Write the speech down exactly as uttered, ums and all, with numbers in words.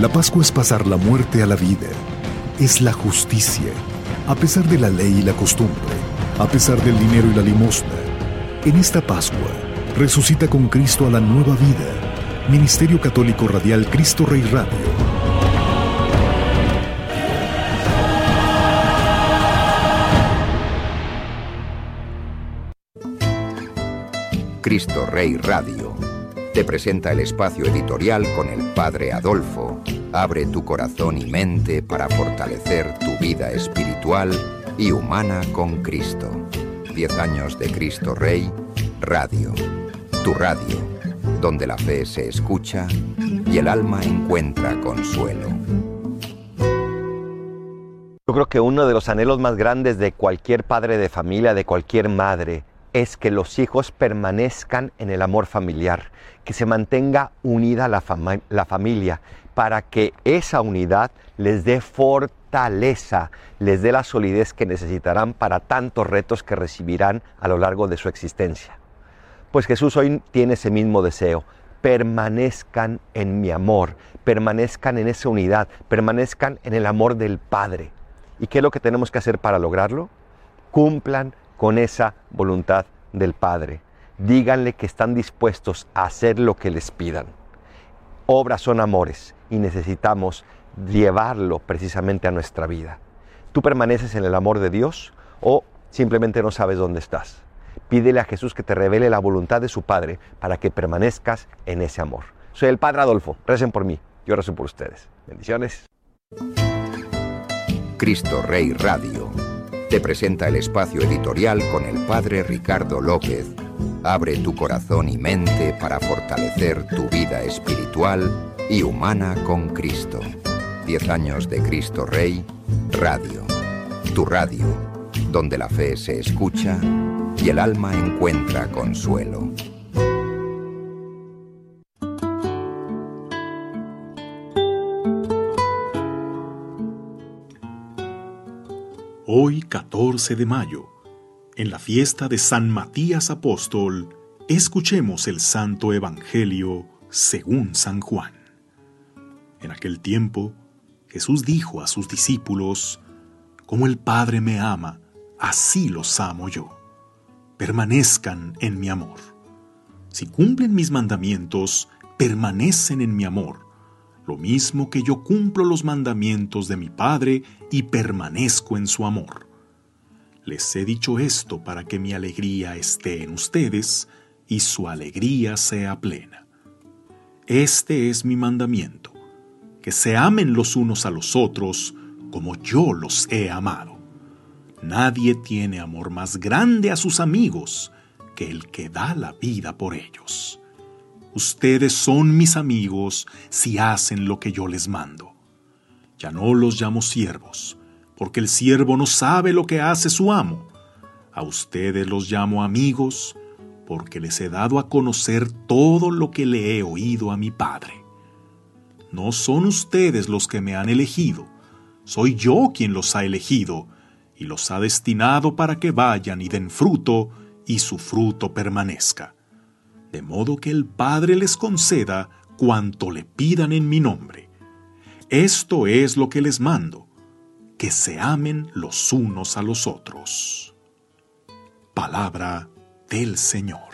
La Pascua es pasar la muerte a la vida. Es la justicia, a pesar de la ley y la costumbre, a pesar del dinero y la limosna. En esta Pascua, resucita con Cristo a la nueva vida. Ministerio Católico Radial Cristo Rey Radio. Cristo Rey Radio te presenta el espacio editorial con el Padre Adolfo. Abre tu corazón y mente para fortalecer tu vida espiritual y humana con Cristo. Diez años de Cristo Rey Radio. Tu radio, donde la fe se escucha y el alma encuentra consuelo. Yo creo que uno de los anhelos más grandes de cualquier padre de familia, de cualquier madre, es que los hijos permanezcan en el amor familiar, que se mantenga unida la, fama, la familia, para que esa unidad les dé fortaleza, les dé la solidez que necesitarán para tantos retos que recibirán a lo largo de su existencia. Pues Jesús hoy tiene ese mismo deseo: permanezcan en mi amor, permanezcan en esa unidad, permanezcan en el amor del Padre. ¿Y qué es lo que tenemos que hacer para lograrlo? Cumplan con esa voluntad del Padre. Díganle que están dispuestos a hacer lo que les pidan. Obras son amores y necesitamos llevarlo precisamente a nuestra vida. ¿Tú permaneces en el amor de Dios o simplemente no sabes dónde estás? Pídele a Jesús que te revele la voluntad de su Padre para que permanezcas en ese amor. Soy el Padre Adolfo. Recen por mí. Yo rezo por ustedes. Bendiciones. Cristo Rey Radio te presenta el espacio editorial con el Padre Ricardo López. Abre tu corazón y mente para fortalecer tu vida espiritual y humana con Cristo. Diez años de Cristo Rey Radio. Tu radio, donde la fe se escucha y el alma encuentra consuelo. Hoy, catorce de mayo, en la fiesta de San Matías Apóstol, escuchemos el Santo Evangelio según San Juan. En aquel tiempo, Jesús dijo a sus discípulos: «Como el Padre me ama, así los amo yo. Permanezcan en mi amor. Si cumplen mis mandamientos, permanecen en mi amor, lo mismo que yo cumplo los mandamientos de mi Padre y permanezco en su amor. Les he dicho esto para que mi alegría esté en ustedes y su alegría sea plena. Este es mi mandamiento, que se amen los unos a los otros como yo los he amado. Nadie tiene amor más grande a sus amigos que el que da la vida por ellos. Ustedes son mis amigos si hacen lo que yo les mando. Ya no los llamo siervos, porque el siervo no sabe lo que hace su amo. A ustedes los llamo amigos, porque les he dado a conocer todo lo que le he oído a mi Padre. No son ustedes los que me han elegido, soy yo quien los ha elegido y los ha destinado para que vayan y den fruto y su fruto permanezca. De modo que el Padre les conceda cuanto le pidan en mi nombre. Esto es lo que les mando, que se amen los unos a los otros». Palabra del Señor.